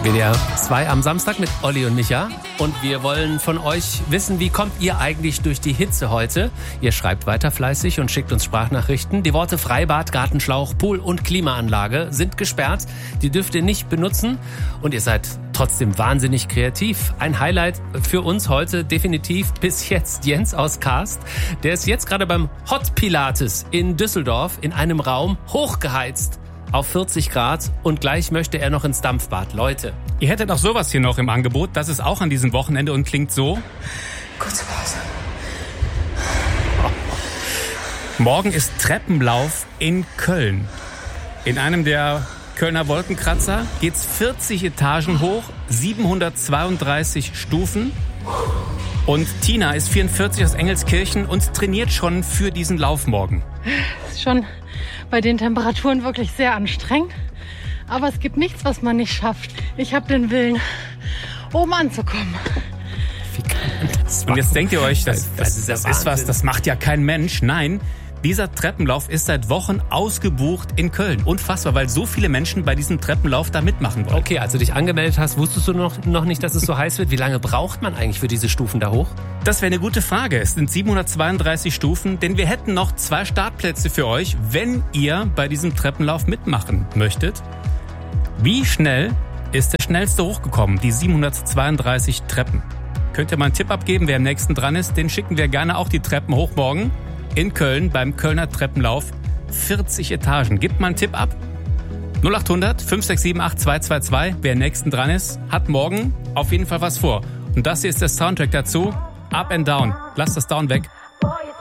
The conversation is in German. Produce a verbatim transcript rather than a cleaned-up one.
W D R zwei am Samstag mit Olli und Micha. Und wir wollen von euch wissen, wie kommt ihr eigentlich durch die Hitze heute? Ihr schreibt weiter fleißig und schickt uns Sprachnachrichten. Die Worte Freibad, Gartenschlauch, Pool und Klimaanlage sind gesperrt. Die dürft ihr nicht benutzen. Und ihr seid trotzdem wahnsinnig kreativ. Ein Highlight für uns heute definitiv bis jetzt Jens aus Karst. Der ist jetzt gerade beim Hot Pilates in Düsseldorf in einem Raum hochgeheizt auf vierzig Grad und gleich möchte er noch ins Dampfbad. Leute. Ihr hättet auch sowas hier noch im Angebot. Das ist auch an diesem Wochenende und klingt so. Kurze Pause. Morgen ist Treppenlauf in Köln. In einem der Kölner Wolkenkratzer geht's vierzig Etagen hoch, siebenhundertzweiunddreißig Stufen. Und Tina ist vierundvierzig aus Engelskirchen und trainiert schon für diesen Lauf morgen. Das ist schon bei den Temperaturen wirklich sehr anstrengend. Aber es gibt nichts, was man nicht schafft. Ich habe den Willen, oben anzukommen. Wie kann man das machen? Und jetzt denkt ihr euch, das, das, das, ist, ja das ist was, das macht ja kein Mensch. Nein, dieser Treppenlauf ist seit Wochen ausgebucht in Köln. Unfassbar, weil so viele Menschen bei diesem Treppenlauf da mitmachen wollen. Okay, als du dich angemeldet hast, wusstest du noch, noch nicht, dass es so heiß wird. Wie lange braucht man eigentlich für diese Stufen da hoch? Das wäre eine gute Frage. Es sind siebenhundertzweiunddreißig Stufen, denn wir hätten noch zwei Startplätze für euch, wenn ihr bei diesem Treppenlauf mitmachen möchtet. Wie schnell ist der schnellste hochgekommen, die siebenhundertzweiunddreißig Treppen? Könnt ihr mal einen Tipp abgeben, wer am nächsten dran ist? Den schicken wir gerne auch die Treppen hoch morgen in Köln beim Kölner Treppenlauf. vierzig Etagen. Gebt mal einen Tipp ab. null acht hundert fünf sechs sieben acht zwei zwei zwei. Wer am nächsten dran ist, hat morgen auf jeden Fall was vor. Und das hier ist der Soundtrack dazu. Up and Down. Lasst das Down weg.